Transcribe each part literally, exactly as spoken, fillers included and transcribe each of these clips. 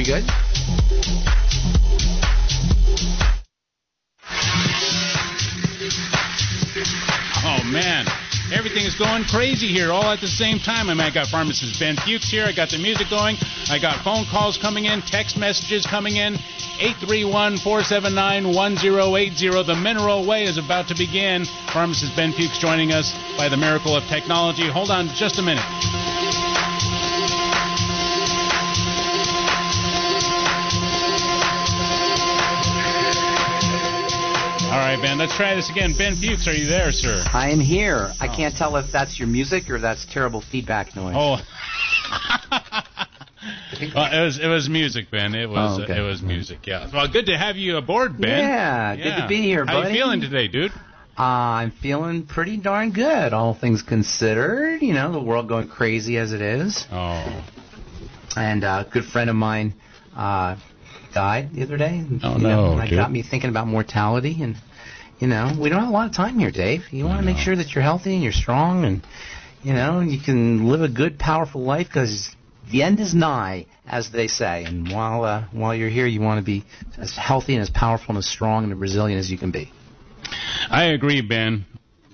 we good? Oh, man. Everything is going crazy here all at the same time. I mean, I got pharmacist Ben Fuchs here. I got the music going. I got phone calls coming in, text messages coming in. eight three one, four seven nine, one zero eight zero. The Mineral Way is about to begin. Pharmacist Ben Fuchs joining us by the miracle of technology. Hold on just a minute. All right, Ben, let's try this again. Ben Fuchs, are you there, sir? I am here. I Oh. can't tell if that's your music or that's terrible feedback noise. Oh. Well, it was it was music, Ben. It was Oh, okay. uh, it was music. Yeah. Well, good to have you aboard, Ben. Yeah, good to be here, How buddy. you feeling today, dude? Uh, I'm feeling pretty darn good, all things considered. You know, the world going crazy as it is. Oh. And uh, a good friend of mine uh, died the other day. Oh, you no, know, and dude. it got me thinking about mortality. And, you know, we don't have a lot of time here, Dave. You want to make sure that you're healthy and you're strong and, you know, you can live a good, powerful life because the end is nigh, as they say. And while uh, while you're here, you want to be as healthy and as powerful and as strong and as resilient as you can be. I agree, Ben.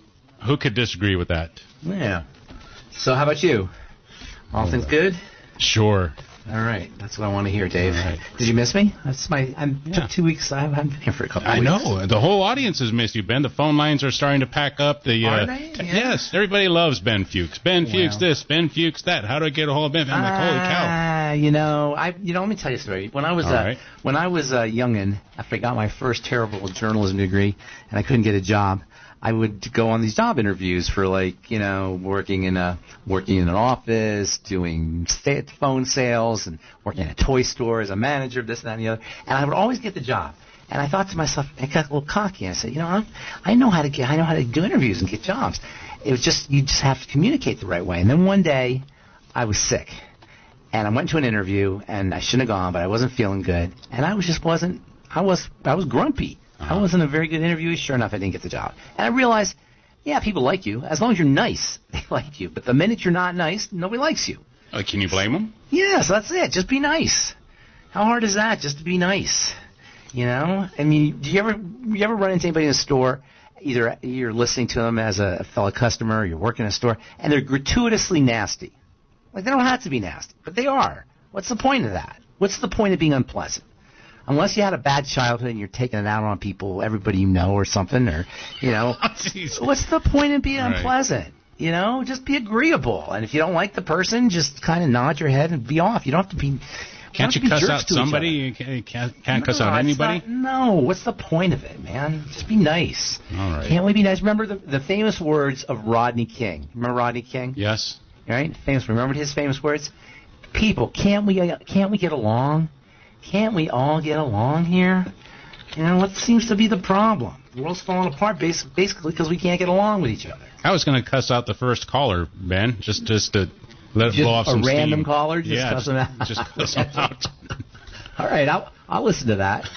Who could disagree with that? Yeah. So how about you? All things good? Sure. All right. That's what I want to hear, Dave. All right. Did you miss me? That's my. I Yeah. took two weeks. I haven't been here for a couple I of weeks. know. The whole audience has missed you, Ben. The phone lines are starting to pack up. The Are uh, they? t- Yeah. Yes, everybody loves Ben Fuchs. Ben Fuchs Wow. this, Ben Fuchs that. How do I get a hold of Ben? I'm like, holy cow. Ah, you know, I. You know, let me tell you a story. When I was All uh, right. when I was a youngin, after I got my first terrible journalism degree, and I couldn't get a job, I would go on these job interviews for like, you know, working in a working in an office, doing stay at phone sales, and working in a toy store as a manager, this, that, and the other. And I would always get the job. And I thought to myself, I got a little cocky. And I said, you know, I'm, I know how to get, I know how to do interviews and get jobs. It was just you just have to communicate the right way. And then one day, I was sick, and I went to an interview, and I shouldn't have gone, but I wasn't feeling good, and I was just wasn't. I was I was grumpy. Uh-huh. I wasn't a very good interviewee. Sure enough, I didn't get the job. And I realized, yeah, people like you. As long as you're nice, they like you. But the minute you're not nice, nobody likes you. Uh, can you blame him? Yes, that's it. Just be nice. How hard is that? Just to be nice. You know? I mean, do you ever you ever run into anybody in a store, either you're listening to them as a fellow customer or you're working in a store, and they're gratuitously nasty? Like, they don't have to be nasty, but they are. What's the point of that? What's the point of being unpleasant? Unless you had a bad childhood and you're taking it out on people, everybody you know or something, or, you know, Jeez. what's the point of being Right. unpleasant? You know, just be agreeable. And if you don't like the person, just kind of nod your head and be off. You don't have to be... Can't you don't have to be cuss jerks out to each somebody? other. You can't, you can't, can't cuss No, out it's anybody? not- no, what's the point of it, man? Just be nice. All right. Can't we be nice? Remember the, the famous words of Rodney King? Remember Rodney King? Yes. Right? Famous. Remember his famous words? People, can't we can't we get along? Can't we all get along here? You know, what seems to be the problem? The world's falling apart bas- basically because we can't get along with each other. I was going to cuss out the first caller, Ben, just just to let it Just blow off a some random steam. caller? Just yeah, cuss him out? Just cuss him out. All right, I'll I'll listen to that.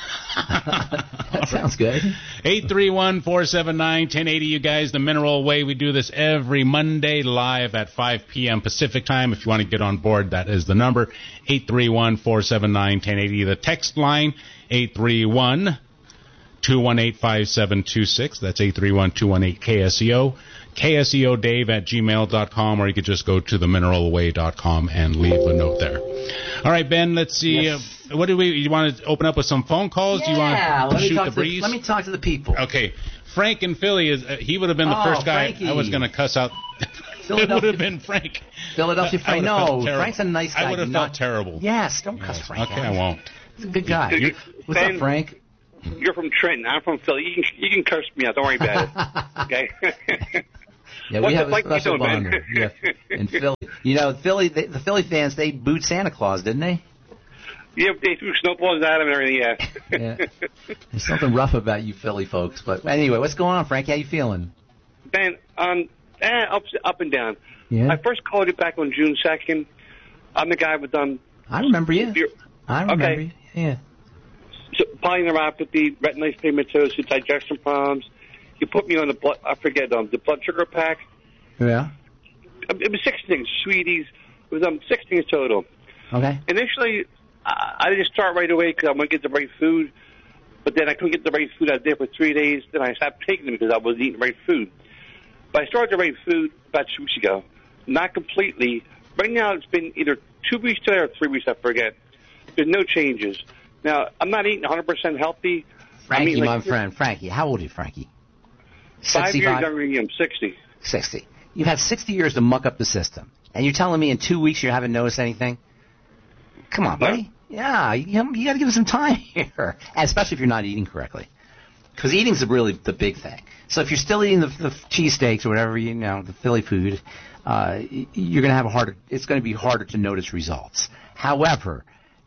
That sounds good. eight three one, four seven nine, one zero eight zero, you guys, the Mineral Way. We do this every Monday live at five p.m. Pacific time. If you want to get on board, that is the number, eight three one, four seven nine, one zero eight zero. The text line, eight three one, two one eight, five seven two six. That's eight three one, two one eight, K S E O. K S E O Dave at gmail dot com, or you could just go to the mineral way dot com and leave a note there. All right, Ben, let's see. Yes. Uh, what do we, you want to open up with some phone calls? do you want Yeah, to let me shoot talk the to breeze? let me talk to the people. Okay, Frank in Philly is. Uh, he would have been the Oh, first guy Frankie. I was going to cuss out. it would Philadelphia- have been Frank. Philadelphia I Frank. would've felt No, terrible. Frank's a nice guy. I would have Not- felt terrible. Yes, don't cuss Frank Okay, out. I won't. He's a good guy. Dude, What's Ben- up, Frank? You're from Trenton. I'm from Philly. You can you can curse me out. Don't worry about it. Okay. Yeah, What's we have it a like you special doing, bond Ben? there. Yeah, in Philly. You know, Philly. They, the Philly fans, they booed Santa Claus, didn't they? Yeah, they threw snowballs at him and everything. Yeah. Yeah. There's something rough about you Philly folks. But anyway, what's going on, Frank? How you feeling? Ben, um, eh, up up and down. Yeah. I first called you back on June second. I'm the guy with um. I remember you. You're, I remember okay. you. Yeah. so, polyneuropathy, retinitis pigmentosa, digestion problems. You put me on the blood. I forget um the blood sugar pack. Yeah. Um, It was six things, sweeties. It was um six things total. Okay. Initially, I, I didn't start right away because I want to get the right food. But then I couldn't get the right food. I was there for three days. Then I stopped taking them because I wasn't eating the right food. But I started the right food about two weeks ago. Not completely. Right now it's been either two weeks today or three weeks, I forget. There's no changes. Now, I'm not eating one hundred percent healthy. Frankie, like, my friend, Frankie, how old are you, Frankie? Five years younger than you. I'm sixty. sixty. You've had sixty years to muck up the system. And you're telling me in two weeks you haven't noticed anything? Come on, buddy. No. Yeah, you, you got to give it some time here, and especially if you're not eating correctly. Because eating's really the big thing. So if you're still eating the, the cheesesteaks or whatever, you know, the Philly food, uh, you're going to have a harder, it's going to be harder to notice results. However,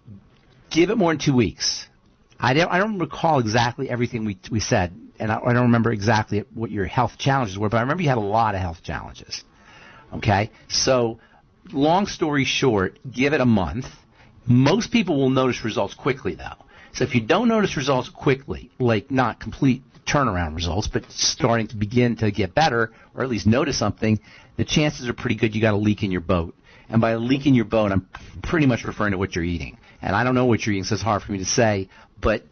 give it more than two weeks. I don't, I don't recall exactly everything we we said, and I, I don't remember exactly what your health challenges were, but I remember you had a lot of health challenges. Okay? So, long story short, give it a month. Most people will notice results quickly, though. So if you don't notice results quickly, like not complete turnaround results, but starting to begin to get better, or at least notice something, the chances are pretty good you got a leak in your boat. And by a leak in your boat, I'm pretty much referring to what you're eating. And I don't know what you're eating, so it's hard for me to say. But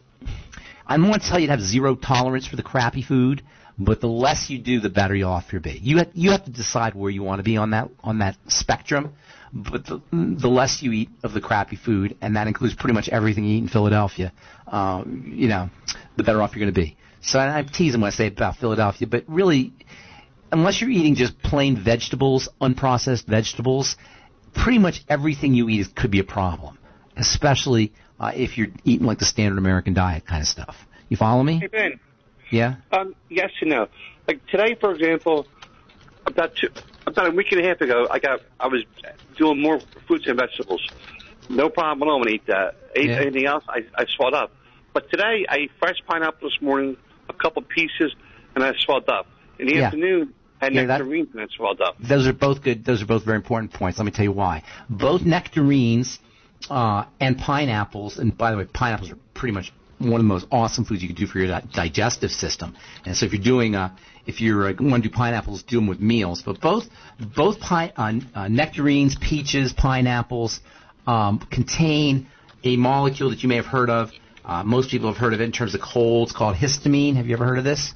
I'm going to tell you to have zero tolerance for the crappy food. But the less you do, the better you off you'll be. You have, you have to decide where you want to be on that on that spectrum. But the, the less you eat of the crappy food, and that includes pretty much everything you eat in Philadelphia, uh, you know, the better off you're going to be. So I, I tease them when I say about Philadelphia, but really, unless you're eating just plain vegetables, unprocessed vegetables, pretty much everything you eat is, could be a problem, especially uh, if you're eating like the standard American diet kind of stuff. You follow me? Hey, Ben. Yeah? Um, yes and no. Like today, for example, about two, about a week and a half ago, I got I was doing more fruits and vegetables. No problem at all when I eat that. Ate Yeah. anything else, I, I swelled up. But today, I ate fresh pineapple this morning, a couple pieces, and I swelled up. In the Yeah. afternoon, I had Yeah, that- nectarines, and I swelled up. Those are both good. Those are both very important points. Let me tell you why. Both nectarines uh, and pineapples, and by the way, pineapples are pretty much one of the most awesome foods you can do for your di- digestive system. And so if you're doing, uh, if you uh, want to do pineapples, do them with meals. But both, both pine, uh, uh, nectarines, peaches, pineapples um, contain a molecule that you may have heard of. Uh, most people have heard of it in terms of colds, called histamine. Have you ever heard of this?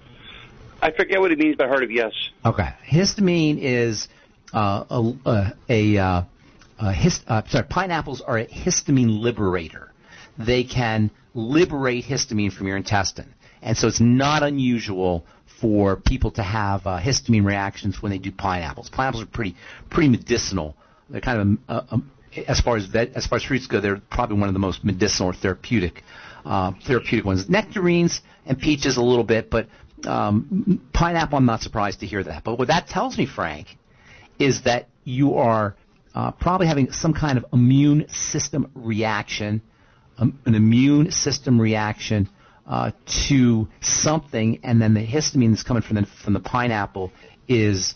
I forget what it means, but I heard of yes. Okay. Histamine is uh, a, a, a, uh, a hist- uh, sorry, pineapples are a histamine liberator. They can liberate histamine from your intestine. And so it's not unusual for people to have uh, histamine reactions when they do pineapples. Pineapples are pretty pretty medicinal. They're kind of, uh, um, as far as ve- as far as fruits go, they're probably one of the most medicinal or therapeutic uh, therapeutic ones. Nectarines and peaches a little bit, but um, pineapple, I'm not surprised to hear that. But what that tells me, Frank, is that you are uh, probably having some kind of immune system reaction, um, an immune system reaction uh, to something, and then the histamine that's coming from the from the pineapple is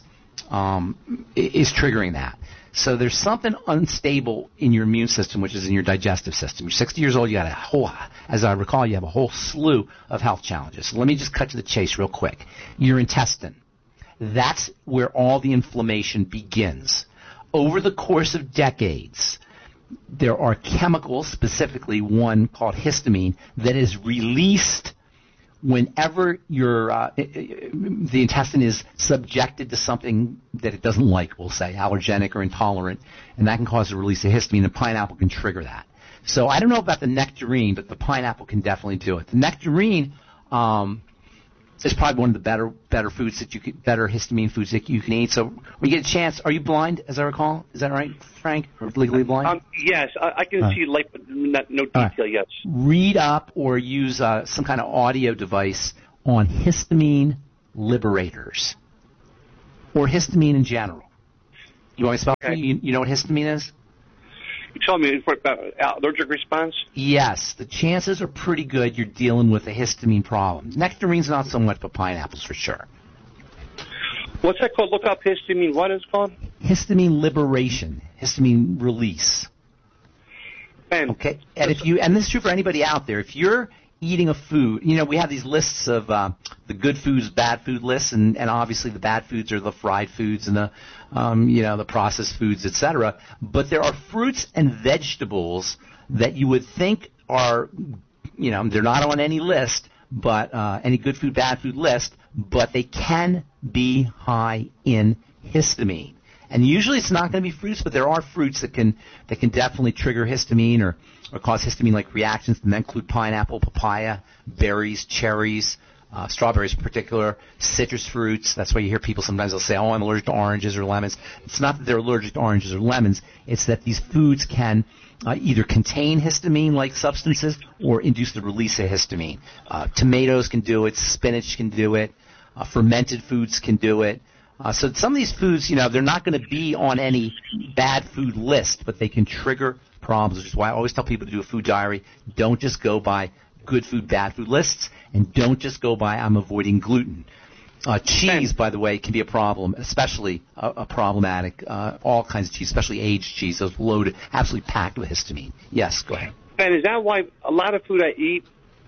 um, is triggering that. So there's something unstable in your immune system, which is in your digestive system. You're sixty years old. You got a whole, as I recall, you have a whole slew of health challenges. So let me just cut to the chase real quick. Your intestine. That's where all the inflammation begins. Over the course of decades, there are chemicals, specifically one called histamine, that is released whenever your uh, the intestine is subjected to something that it doesn't like, we'll say, allergenic or intolerant, and that can cause the release of histamine. The pineapple can trigger that. So I don't know about the nectarine, but the pineapple can definitely do it. The nectarine um, is probably one of the better better foods that you could, better histamine foods that you can eat. So when you get a chance, are you blind, as I recall? Is that right, Frank? Or legally blind? Um, yes, I, I can uh, see light, but not, no detail. uh, Yes. Read up or use uh, some kind of audio device on histamine liberators or histamine in general. You want me to spell it for Okay. you? You know what histamine is? You told me about allergic response. Yes, the chances are pretty good you're dealing with a histamine problem. Nectarines not so much, but pineapples for sure. What's that called? Look up histamine. What is it called? Histamine liberation, histamine release. Ben. Okay, and if you, and this is true for anybody out there, if you're eating a food, you know, we have these lists of uh, the good foods, bad food lists, and, and obviously the bad foods are the fried foods and the, um, you know, the processed foods, et cetera. But there are fruits and vegetables that you would think are, you know, they're not on any list, but uh, any good food, bad food list, but they can be high in histamine. And usually it's not going to be fruits, but there are fruits that can that can definitely trigger histamine or, or cause histamine-like reactions, and that include pineapple, papaya, berries, cherries, uh, strawberries in particular, citrus fruits. That's why you hear people sometimes they'll say, oh, I'm allergic to oranges or lemons. It's not that they're allergic to oranges or lemons. It's that these foods can uh, either contain histamine-like substances or induce the release of histamine. Uh, tomatoes can do it. Spinach can do it. Uh, fermented foods can do it. Uh, so some of these foods, you know, they're not going to be on any bad food list, but they can trigger problems, which is why I always tell people to do a food diary. Don't just go by good food, bad food lists, and don't just go by I'm avoiding gluten. Uh, cheese, by the way, can be a problem, especially a, a problematic, uh, all kinds of cheese, especially aged cheese, those loaded, absolutely packed with histamine. Yes, go ahead. Ben, is that why a lot of food I eat,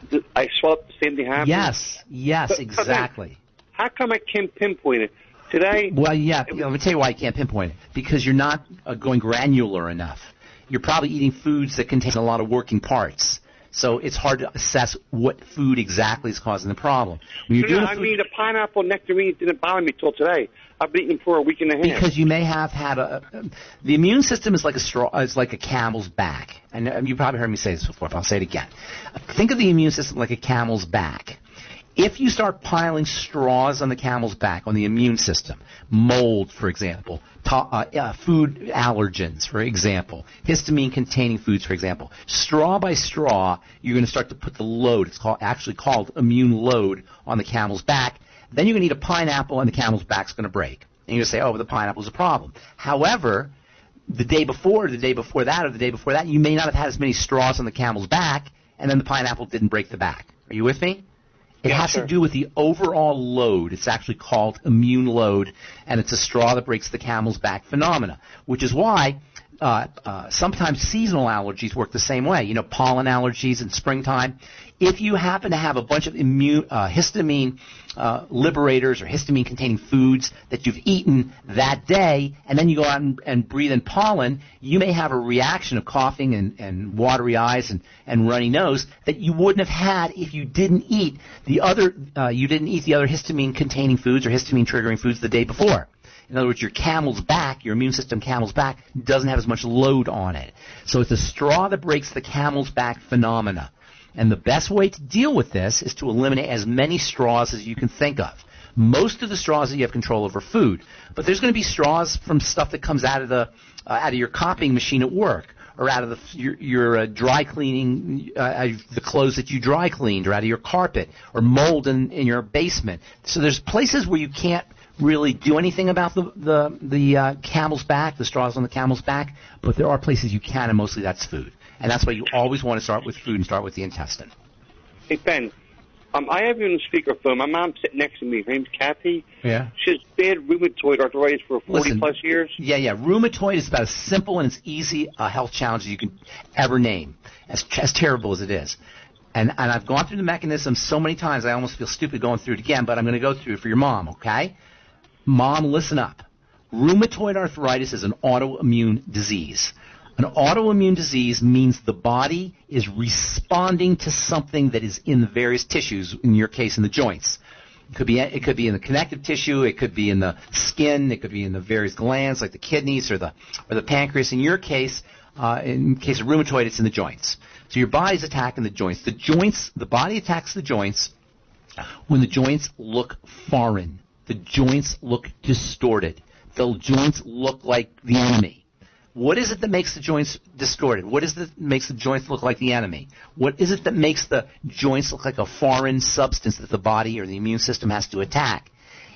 I swallow up the same thing happens? Yes, yes, but, exactly. But how come I can't pinpoint it? Today, well, yeah, you know, let me tell you why you can't pinpoint it. Because you're not uh, going granular enough. You're probably eating foods that contain a lot of working parts. So it's hard to assess what food exactly is causing the problem. When you're no, doing no, a food, I mean, the pineapple nectarines didn't bother me till today. I've been eating for a week and a half. Because you may have had a, a the immune system is like a straw, is like a camel's back. And uh, you probably heard me say this before, but I'll say it again. Think of the immune system like a camel's back. If you start piling straws on the camel's back, on the immune system, mold, for example, to, uh, uh, food allergens, for example, histamine-containing foods, for example, straw by straw, you're going to start to put the load, it's called, actually called immune load, on the camel's back. Then you're going to eat a pineapple and the camel's back's going to break. And you're going to say, oh, well, the pineapple's a problem. However, the day before, the day before that, or the day before that, you may not have had as many straws on the camel's back, and then the pineapple didn't break the back. Are you with me? It yeah, has sure. to do with the overall load. It's actually called immune load, and it's a straw that breaks the camel's back phenomena, which is why uh, uh, sometimes seasonal allergies work the same way. You know, pollen allergies in springtime. If you happen to have a bunch of immune, uh, histamine uh, liberators or histamine-containing foods that you've eaten that day, and then you go out and, and breathe in pollen, you may have a reaction of coughing and, and watery eyes and, and runny nose that you wouldn't have had if you didn't eat the other uh, you didn't eat the other histamine-containing foods or histamine-triggering foods the day before. In other words, your camel's back, your immune system camel's back, doesn't have as much load on it. So it's a straw that breaks the camel's back phenomena. And the best way to deal with this is to eliminate as many straws as you can think of. Most of the straws that you have control over food, but there's going to be straws from stuff that comes out of the uh, out of your copying machine at work, or out of the, your, your uh, dry cleaning, uh, out of the clothes that you dry cleaned, or out of your carpet, or mold in, in your basement. So there's places where you can't really do anything about the the, the uh, camel's back, the straws on the camel's back, but there are places you can, and mostly that's food. And that's why you always want to start with food and start with the intestine. Hey, Ben, um, I have you on speakerphone. My mom's sitting next to me. Her name's Kathy. Yeah. She has bad rheumatoid arthritis for forty-plus years. Yeah, yeah. Rheumatoid is about as simple and as easy a health challenge as you can ever name, as, as terrible as it is. And, and I've gone through the mechanism so many times I almost feel stupid going through it again, but I'm going to go through it for your mom, okay? Mom, listen up. Rheumatoid arthritis is an autoimmune disease. An autoimmune disease means the body is responding to something that is in the various tissues, in your case in the joints. It could be it could be in the connective tissue, it could be in the skin, it could be in the various glands like the kidneys or the or the pancreas. In your case, uh, in case of rheumatoid, it's in the joints. So your body's attacking the joints. The joints, the body attacks the joints when the joints look foreign. The joints look distorted. The joints look like the enemy. What is it that makes the joints distorted? What is it that makes the joints look like the enemy? What is it that makes the joints look like a foreign substance that the body or the immune system has to attack?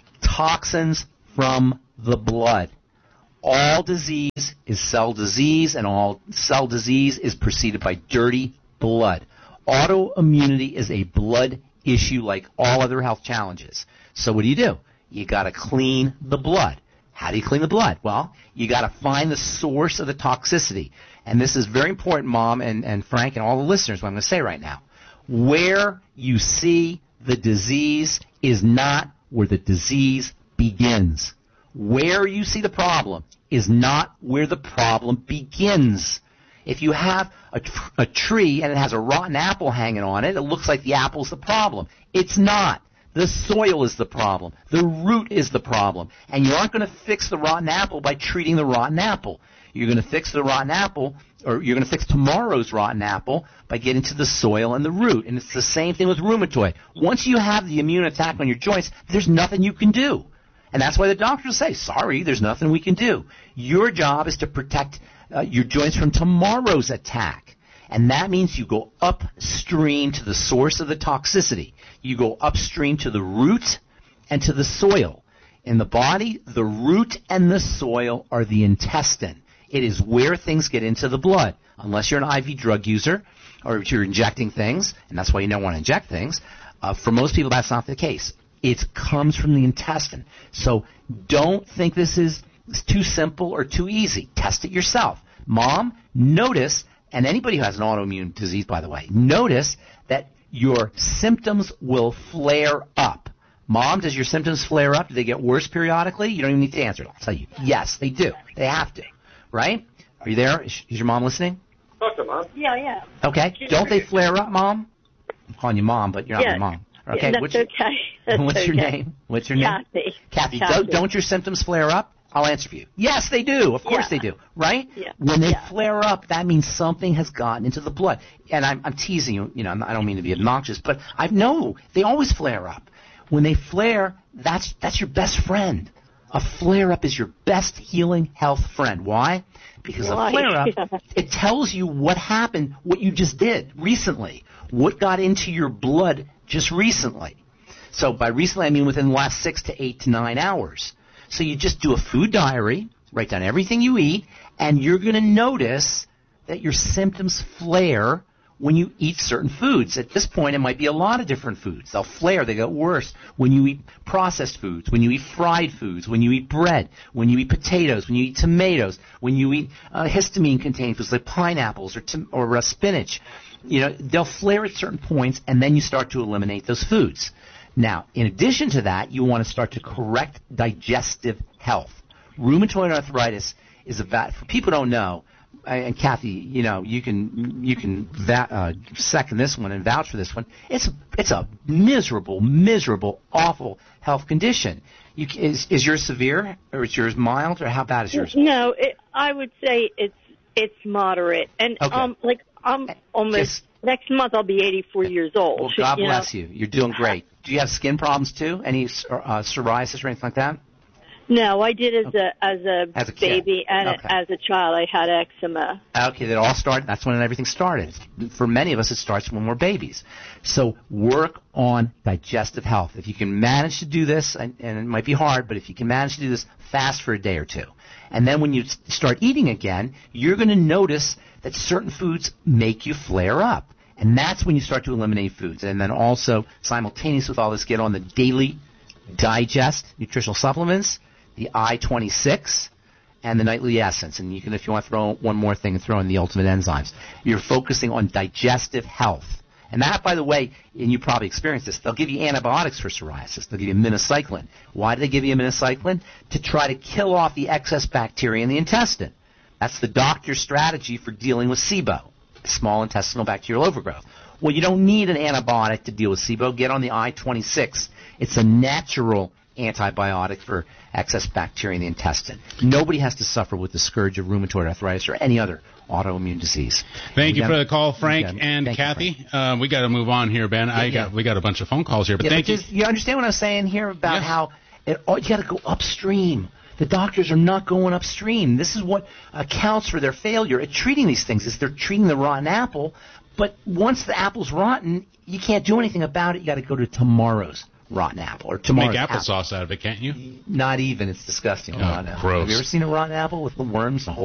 Toxins from the blood. All disease is cell disease, and all cell disease is preceded by dirty blood. Autoimmunity is a blood issue like all other health challenges. So what do you do? You got to clean the blood. How do you clean the blood? Well, you got to find the source of the toxicity. And this is very important, Mom and, and Frank and all the listeners, what I'm going to say right now. Where you see the disease is not where the disease begins. Where you see the problem is not where the problem begins. If you have a, tr- a tree and it has a rotten apple hanging on it, it looks like the apple's the problem. It's not. The soil is the problem. The root is the problem. And you aren't going to fix the rotten apple by treating the rotten apple. You're going to fix the rotten apple, or you're going to fix tomorrow's rotten apple by getting to the soil and the root. And it's the same thing with rheumatoid. Once you have the immune attack on your joints, there's nothing you can do. And that's why the doctors say, sorry, there's nothing we can do. Your job is to protect uh, your joints from tomorrow's attack. And that means you go upstream to the source of the toxicity. You go upstream to the root and to the soil. In the body, the root and the soil are the intestine. It is where things get into the blood. Unless you're an I V drug user or if you're injecting things, and that's why you don't want to inject things, uh, for most people that's not the case. It comes from the intestine. So don't think this is too simple or too easy. Test it yourself. Mom, notice, and anybody who has an autoimmune disease, by the way, notice that your symptoms will flare up. Mom, does your symptoms flare up? Do they get worse periodically? You don't even need to answer it. I'll tell you. Yes, they do. They have to. Right? Are you there? Is your mom listening? Talk to Mom. Yeah, yeah. Okay. Don't they flare up, Mom? I'm calling you Mom, but you're not yeah. my mom. Okay. Yeah, that's what's, okay. That's what's okay. your name? What's your name? Kathy. Kathy, Kathy. Don't, don't your symptoms flare up? I'll answer for you. Yes, they do. Of course Yeah. they do. Right? Yeah. When they Yeah. flare up, that means something has gotten into the blood. And I'm, I'm teasing you. You know, I don't mean to be obnoxious, but I know they always flare up. When they flare, that's that's your best friend. A flare-up is your best healing health friend. Why? Because Why? a flare-up, it tells you what happened, what you just did recently, what got into your blood just recently. So by recently, I mean within the last six to eight to nine hours. So you just do a food diary, write down everything you eat, and you're going to notice that your symptoms flare when you eat certain foods. At this point, it might be a lot of different foods. They'll flare. They get worse when you eat processed foods, when you eat fried foods, when you eat bread, when you eat potatoes, when you eat tomatoes, when you eat uh, histamine-containing foods like pineapples or, tom- or uh, spinach. You know, they'll flare at certain points, and then you start to eliminate those foods. Now, in addition to that, you want to start to correct digestive health. Rheumatoid arthritis is about, for people who don't know, and Kathy, you know, you can you can va- uh, second this one and vouch for this one. It's it's a miserable, miserable, awful health condition. You, is is yours severe, or is yours mild, or how bad is yours? No, it, I would say it's it's moderate, and Okay. um, like I'm almost Just- next month I'll be eighty-four years old. Well, God you know? bless you. You're doing great. Do you have skin problems too? Any uh, psoriasis or anything like that? No, I did as a as a, As a kid. baby and Okay. as a child. I had eczema. Okay, that all started. That's when everything started. For many of us, it starts when we're babies. So work on digestive health. If you can manage to do this, and, and it might be hard, but if you can manage to do this, fast for a day or two. And then when you s- start eating again, you're going to notice that certain foods make you flare up. And that's when you start to eliminate foods. And then also, simultaneous with all this, get on the daily digest nutritional supplements, the I twenty-six, and the nightly essence. And you can, if you want to throw one more thing, throw in the ultimate enzymes. You're focusing on digestive health. And that, by the way, and you probably experienced this, they'll give you antibiotics for psoriasis. They'll give you minocycline. Why do they give you minocycline? To try to kill off the excess bacteria in the intestine. That's the doctor's strategy for dealing with SIBO, small intestinal bacterial overgrowth. Well, you don't need an antibiotic to deal with SIBO. Get on the I twenty-six. It's a natural antibiotic for excess bacteria in the intestine. Nobody has to suffer with the scourge of rheumatoid arthritis or any other autoimmune disease. Thank you Yeah. for the call, Frank Yeah. and Thank you, Kathy. Uh, we got to move on here, Ben. I yeah. got we got a bunch of phone calls here, but Yeah, thank but you. just- you understand what I'm saying here about Yeah. how it, oh, you got to go upstream. The doctors are not going upstream. This is what accounts for their failure at treating these things. Is they're treating the rotten apple, but once the apple's rotten, you can't do anything about it. You got to go to tomorrow's rotten apple or tomorrow's Make apple. applesauce out of it, can't you? Not even. It's disgusting. Oh, rotten apple. gross. Have you ever seen a rotten apple with the worms and